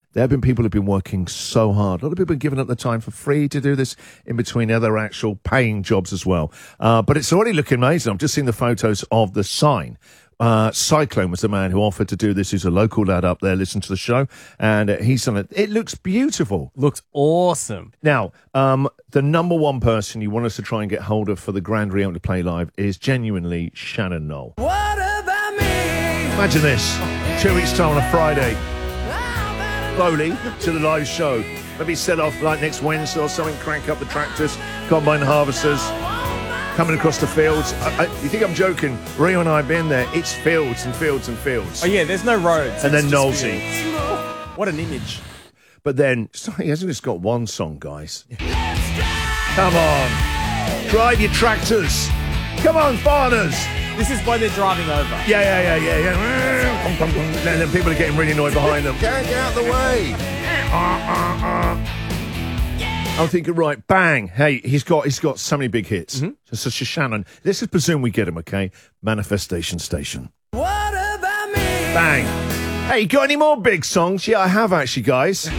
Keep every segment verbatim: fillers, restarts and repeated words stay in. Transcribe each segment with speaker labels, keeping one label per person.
Speaker 1: There have been people who've been working so hard. A lot of people have given up the time for free to do this in between other actual paying jobs as well. Uh, but it's already looking amazing. I've just seen the photos of the sign. Uh, Cyclone was the man who offered to do this. He's a local lad up there, listen to the show, and uh, he's done it. It looks beautiful.
Speaker 2: Looks awesome.
Speaker 1: Now, um, the number one person you want us to try and get hold of for the Grand Reopen to Play Live is genuinely Shannon Knoll.
Speaker 3: What about me?
Speaker 1: Imagine this, two weeks' time on a Friday, slowly to the live show. Maybe set off like next Wednesday or something, crank up the tractors, combine harvesters, coming across the fields. I, I, you think I'm joking? Rio and I have been there. It's fields and fields and fields.
Speaker 2: Oh, yeah, there's no roads.
Speaker 1: And
Speaker 2: It's
Speaker 1: then
Speaker 2: just
Speaker 1: Knowlesy.
Speaker 2: fields. What an image.
Speaker 1: But then, he hasn't just got one song, guys. Come on. Drive your tractors. Come on, farmers.
Speaker 2: This is why they're driving over.
Speaker 1: Yeah, yeah, yeah, yeah, yeah. And then people are getting really annoyed behind them.
Speaker 4: Get out of the way.
Speaker 1: I'm thinking, right, bang. Hey, he's got he's got so many big hits.
Speaker 2: Mm-hmm.
Speaker 1: So, so, so Shannon, let's just presume we get him, okay? Manifestation Station.
Speaker 3: What about me?
Speaker 1: Bang. Hey, got any more big songs? Yeah, I have actually, guys.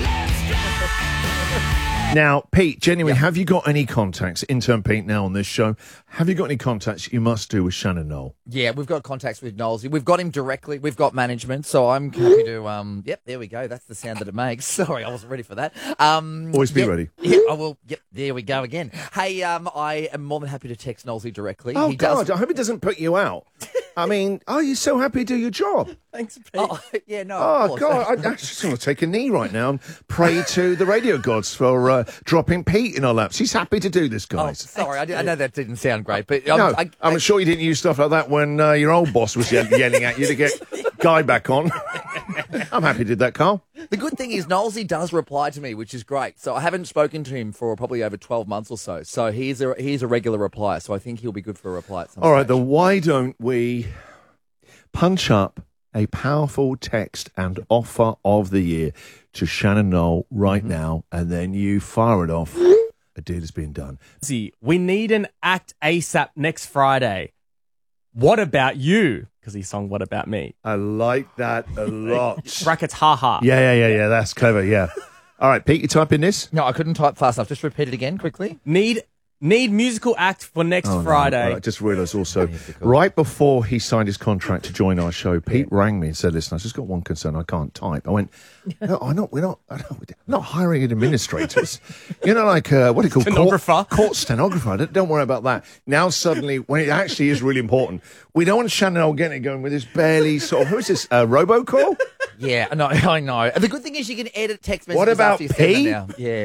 Speaker 1: Now, Pete, genuinely, have you got any contacts, intern Pete now on this show, have you got any contacts you must do with Shannon Knoll?
Speaker 5: Yeah, we've got contacts with Knowlesy. We've got him directly. We've got management. So I'm happy to, um, yep, there we go. That's the sound that it makes. Sorry, I wasn't ready for that. Um,
Speaker 1: Always be
Speaker 5: yeah,
Speaker 1: ready.
Speaker 5: Yeah, I will. Yep, there we go again. Hey, um, I am more than happy to text Knowlesy directly.
Speaker 1: Oh,
Speaker 5: he
Speaker 1: God,
Speaker 5: does...
Speaker 1: I hope it doesn't put you out. I mean, oh, you're so happy to do your job.
Speaker 2: Thanks, Pete.
Speaker 5: Oh, yeah, no.
Speaker 1: Oh,
Speaker 5: of course.
Speaker 1: God, I, I just want to take a knee right now and pray to the radio gods for uh, dropping Pete in our laps. He's happy to do this,
Speaker 5: Oh,
Speaker 1: guys.
Speaker 5: sorry, I, did, I know that didn't sound great, but um,
Speaker 1: no,
Speaker 5: I,
Speaker 1: I'm
Speaker 5: I,
Speaker 1: sure you didn't use stuff like that when uh, your old boss was ye- yelling at you to get Guy back on. I'm happy you did that, Carl.
Speaker 5: the good thing is Knowlesy does reply to me, which is great. So I haven't spoken to him for probably over twelve months or so. So he's a he's a regular replier. So I think he'll be good for a reply at some
Speaker 1: All right,
Speaker 5: stage.
Speaker 1: then why don't we punch up a powerful text and offer of the year to Shannon Knoll right now, and then you fire it off. A deal has been done.
Speaker 2: See, we need an act ASAP next Friday. What about you? Because he sung What About Me.
Speaker 1: I like that a lot.
Speaker 2: Brackets, haha.
Speaker 1: Yeah, yeah, yeah, yeah. That's clever. Yeah. All right, Pete, you type in this.
Speaker 5: No, I couldn't type fast enough. Just repeat it again quickly.
Speaker 2: Need need musical act for next
Speaker 1: Oh, no.
Speaker 2: Friday.
Speaker 1: I just realised also, right before he signed his contract to join our show, Pete rang me and said, "Listen, I've just got one concern. I can't type." I went, "No, I'm not. We're not. I don't, we're not hiring administrators. You know, like uh, what do you call
Speaker 2: Stenographer.
Speaker 1: Court, court stenographer. Don't, don't worry about that." Now suddenly, when it actually is really important, we don't want Shannon Knoll getting it going with this barely sort of who is this? Uh, robocall?
Speaker 5: Yeah, no, I know. The good thing is you can edit text messages.
Speaker 1: What about
Speaker 5: after you send them
Speaker 1: P?
Speaker 5: now. Yeah.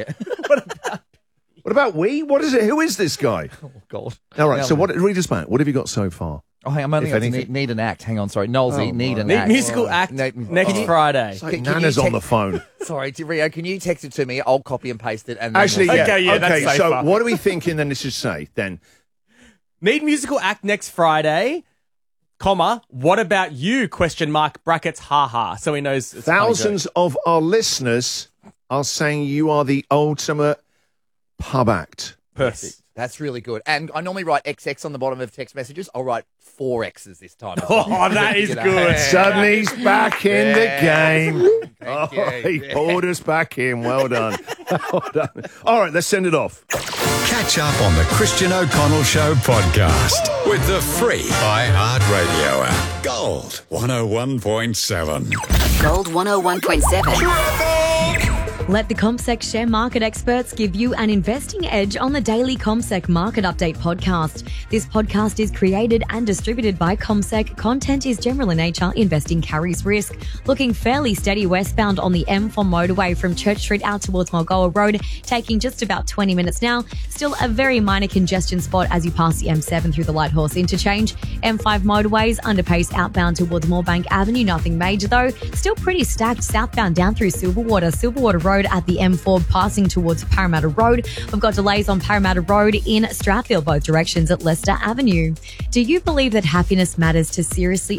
Speaker 1: What about we? What is it? Who is this guy?
Speaker 5: Oh, God.
Speaker 1: All right.
Speaker 5: Now-
Speaker 1: So what? Read us back. What have you got so far?
Speaker 5: Oh, hang on, I'm only
Speaker 1: If
Speaker 5: going to
Speaker 1: anything-
Speaker 5: need, need an act. Hang on, sorry. Knowlesy,
Speaker 1: Oh,
Speaker 5: need an
Speaker 2: Need
Speaker 5: act.
Speaker 2: musical act
Speaker 5: No-
Speaker 2: next
Speaker 5: oh.
Speaker 2: Friday.
Speaker 1: It's like
Speaker 5: Can- can you
Speaker 1: Nana's on
Speaker 5: text-
Speaker 1: the phone.
Speaker 5: Sorry, Rio, can you text it to me? I'll copy and paste it. And then
Speaker 1: Actually,
Speaker 5: we'll-
Speaker 1: yeah.
Speaker 2: Okay, yeah, that's
Speaker 1: okay. So
Speaker 2: safer.
Speaker 1: what are we thinking then? This should say then.
Speaker 2: Need musical act next Friday, comma, what about you, question mark, brackets, haha. So he knows it's a funny
Speaker 1: Thousands
Speaker 2: joke.
Speaker 1: of our listeners are saying you are the ultimate pub act.
Speaker 2: Perfect.
Speaker 5: That's really good. And I normally write X X on the bottom of text messages. I'll write four X's this time.
Speaker 2: Oh, that is
Speaker 5: You know.
Speaker 2: good.
Speaker 1: Suddenly he's back in the
Speaker 5: Yes.
Speaker 1: game.
Speaker 5: Thank
Speaker 1: Oh,
Speaker 5: you.
Speaker 1: he pulled us back in. Well done. Well done. All right, let's send it off.
Speaker 4: Catch up on the Christian O'Connell Show podcast with the free iHeartRadio app. Gold one oh one point seven.
Speaker 6: Gold one oh one point seven. Let the CommSec share market experts give you an investing edge on the daily CommSec Market Update podcast. This podcast is created and distributed by CommSec. Content is general in nature. Investing carries risk. Looking fairly steady westbound on the M four motorway from Church Street out towards Mulgoa Road, taking just about twenty minutes now. Still a very minor congestion spot as you pass the M seven through the Lighthorse interchange. M five motorways under pace outbound towards Moorebank Avenue. Nothing major though. Still pretty stacked southbound down through Silverwater. Silverwater Road at the M four passing towards Parramatta Road. We've got delays on Parramatta Road in Strathfield both directions at Leicester Avenue. Do you believe that happiness matters to seriously